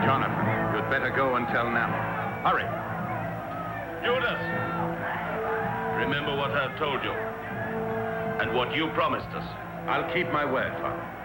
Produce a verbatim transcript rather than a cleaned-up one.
Jonathan, you'd better go and tell Namo. Hurry. Judas! Remember what I've told you. And what you promised us. I'll keep my word, Father.